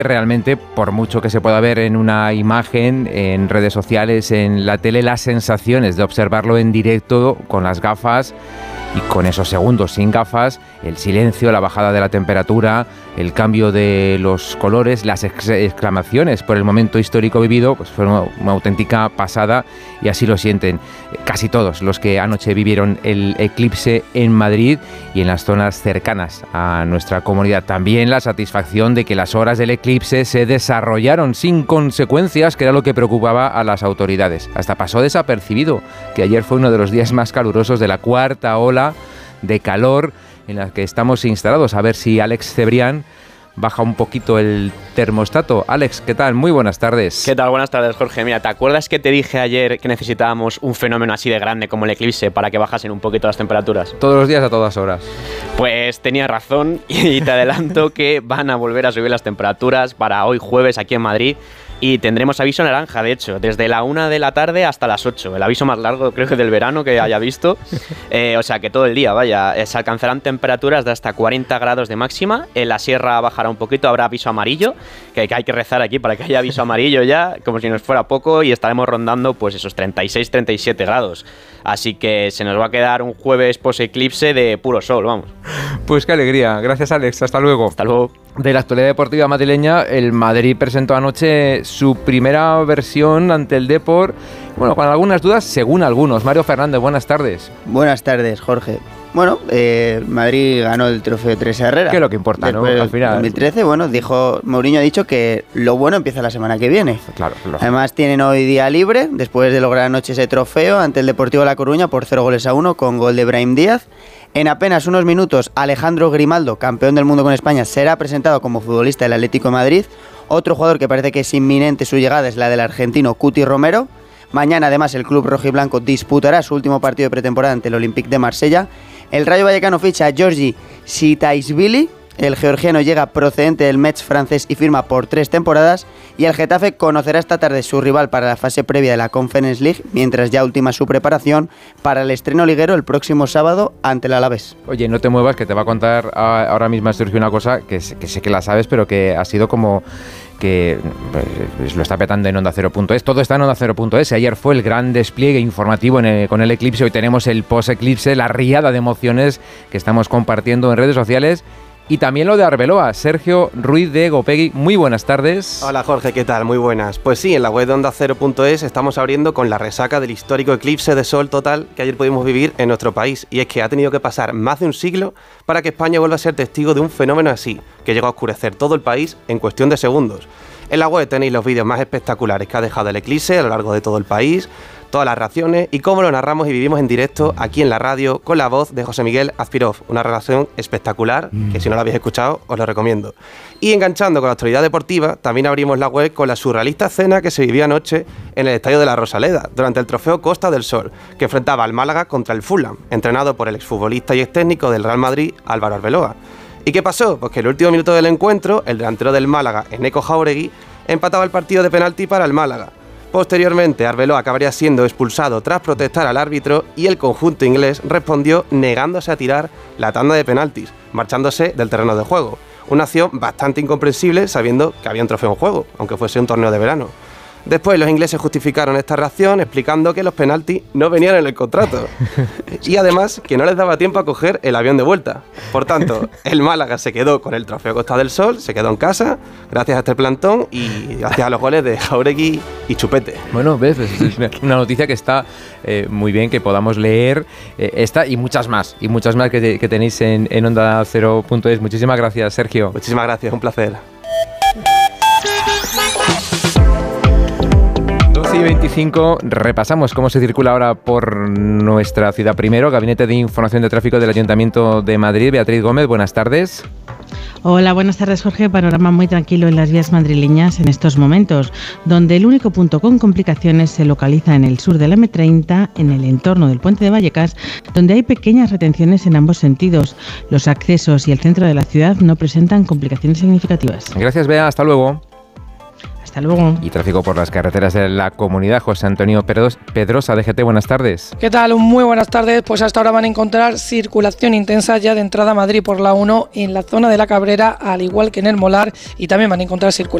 realmente, por mucho que se pueda ver en una imagen, en redes sociales, en la tele, las sensaciones de observarlo en directo con las gafas y con esos segundos sin gafas, el silencio, la bajada de la temperatura, el cambio de los colores, las exclamaciones por el momento histórico vivido, pues fue una auténtica pasada, y así lo sienten casi todos los que anoche vivieron el eclipse en Madrid y en las zonas cercanas a nuestra comunidad. También la satisfacción de que las horas del eclipse se desarrollaron sin consecuencias, que era lo que preocupaba a las autoridades. Hasta pasó desapercibido que ayer fue uno de los días más calurosos de la cuarta ola de calor en la que estamos instalados. A ver si Alex Cebrián baja un poquito el termostato. Alex, ¿qué tal? Muy buenas tardes. ¿Qué tal? Buenas tardes, Jorge. Mira, ¿te acuerdas que te dije ayer que necesitábamos un fenómeno así de grande como el eclipse para que bajasen un poquito las temperaturas? Todos los días, a todas horas. Pues tenía razón, y te adelanto que van a volver a subir las temperaturas para hoy jueves aquí en Madrid. Y tendremos aviso naranja, de hecho, desde la 1 de la tarde hasta las 8. El aviso más largo, creo que del verano que haya visto. O sea, que todo el día, vaya. Se alcanzarán temperaturas de hasta 40 grados de máxima. En la sierra bajará un poquito, habrá aviso amarillo, que hay que rezar aquí para que haya aviso amarillo ya, como si nos fuera poco, y estaremos rondando pues esos 36-37 grados. Así que se nos va a quedar un jueves post-eclipse de puro sol, vamos. Pues qué alegría. Gracias, Alex. Hasta luego. Hasta luego. De la actualidad deportiva madrileña, el Madrid presentó anoche su primera versión ante el Depor, bueno, con algunas dudas, según algunos. Mario Fernández, buenas tardes. Buenas tardes, Jorge. Bueno, Madrid ganó el trofeo Teresa Herrera. ¿Qué es lo que importa, después, no? Al final. 2013, bueno, Mourinho ha dicho que lo bueno empieza la semana que viene. Claro. Además tienen hoy día libre, después de lograr anoche ese trofeo ante el Deportivo La Coruña por 0-1 con gol de Brahim Díaz. En apenas unos minutos, Alejandro Grimaldo, campeón del mundo con España, será presentado como futbolista del Atlético de Madrid. Otro jugador que parece que es inminente su llegada es la del argentino Cuti Romero. Mañana, además, el club rojiblanco disputará su último partido de pretemporada ante el Olympique de Marsella. El Rayo Vallecano ficha a Georgi Sitaishvili. El georgiano llega procedente del Metz francés y firma por 3 temporadas. Y el Getafe conocerá esta tarde su rival para la fase previa de la Conference League, mientras ya ultima su preparación para el estreno liguero el próximo sábado ante el Alavés. Oye, no te muevas, que te va a contar ahora mismo, Sergio, una cosa que sé que la sabes, pero que ha sido como que pues, lo está petando en Onda Cero.es. Todo está en Onda Cero.es. Ayer fue el gran despliegue informativo con el eclipse. Hoy tenemos el post-eclipse, la riada de emociones que estamos compartiendo en redes sociales. Y también lo de Arbeloa. Sergio Ruiz de Gopegui, muy buenas tardes. Hola Jorge, ¿qué tal? Muy buenas. Pues sí, en la web de Onda Cero.es estamos abriendo con la resaca del histórico eclipse de sol total que ayer pudimos vivir en nuestro país. Y es que ha tenido que pasar más de un siglo para que España vuelva a ser testigo de un fenómeno así, que llegó a oscurecer todo el país en cuestión de segundos. En la web tenéis los vídeos más espectaculares que ha dejado el eclipse a lo largo de todo el país, todas las reacciones y cómo lo narramos y vivimos en directo aquí en la radio con la voz de José Miguel Azpirov. Una relación espectacular que si no la habéis escuchado os lo recomiendo. Y enganchando con la actualidad deportiva, también abrimos la web con la surrealista escena que se vivía anoche en el estadio de la Rosaleda durante el trofeo Costa del Sol, que enfrentaba al Málaga contra el Fulham, entrenado por el exfutbolista y extécnico del Real Madrid, Álvaro Arbeloa. ¿Y qué pasó? Pues que en el último minuto del encuentro, el delantero del Málaga, Eneco Jauregui, empataba el partido de penalti para el Málaga. Posteriormente, Arbeloa acabaría siendo expulsado tras protestar al árbitro y el conjunto inglés respondió negándose a tirar la tanda de penaltis, marchándose del terreno de juego. Una acción bastante incomprensible sabiendo que había un trofeo en juego, aunque fuese un torneo de verano. Después los ingleses justificaron esta reacción explicando que los penaltis no venían en el contrato y además que no les daba tiempo a coger el avión de vuelta. Por tanto, el Málaga se quedó con el trofeo Costa del Sol, se quedó en casa gracias a este plantón y gracias a los goles de Jauregui y Chupete. Bueno, ves, es una noticia que está muy bien que podamos leer, esta y muchas más que tenéis en Onda Cero.es. Muchísimas gracias, Sergio. Muchísimas gracias, un placer. 12:25, repasamos cómo se circula ahora por nuestra ciudad. Primero, Gabinete de Información de Tráfico del Ayuntamiento de Madrid. Beatriz Gómez, buenas tardes. Hola, buenas tardes, Jorge. Panorama muy tranquilo en las vías madrileñas en estos momentos, donde el único punto con complicaciones se localiza en el sur de la M30, en el entorno del Puente de Vallecas, donde hay pequeñas retenciones en ambos sentidos. Los accesos y el centro de la ciudad no presentan complicaciones significativas. Gracias, Bea. Hasta luego. Hasta luego. Y tráfico por las carreteras de la comunidad. José Antonio Pedrosa, DGT, buenas tardes. ¿Qué tal? Muy buenas tardes. Pues hasta ahora van a encontrar circulación intensa ya de entrada a Madrid por la 1 en la zona de la Cabrera, al igual que en el Molar, y también van a encontrar circulación